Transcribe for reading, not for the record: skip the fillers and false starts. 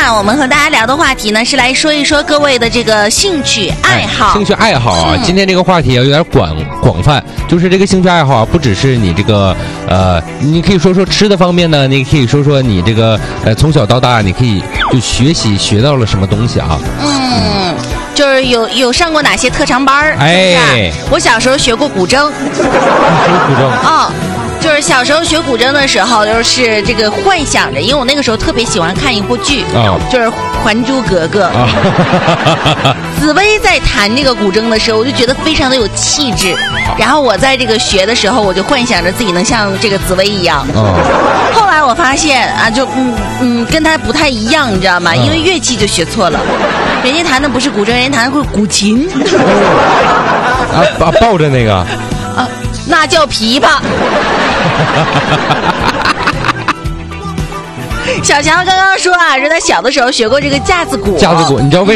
啊，我们和大家聊的话题呢，是来说一说各位的这个兴趣爱好。 兴趣爱好啊，今天这个话题有点广泛，就是这个兴趣爱好啊，不只是你这个你可以说说吃的方面呢，你可以说说你这个从小到大，你可以就学到了什么东西啊？ 就是有上过哪些特长班儿？ 哎， 我小时候学过古筝。 学古筝哦。就是小时候学古筝的时候，就是这个幻想着，因为我那个时候特别喜欢看一部剧，就是《还珠格格》。紫薇在弹这个古筝的时候，我就觉得非常的有气质。然后我在这个学的时候，我就幻想着自己能像这个紫薇一样。后来我发现啊，就跟她不太一样，你知道吗？因为乐器就学错了，人家弹的不是古筝，人家弹的是古琴。 抱着那个。 那叫琵琶。小强刚刚说啊，是他小的时候学过这个架子鼓。 架子鼓，你知道为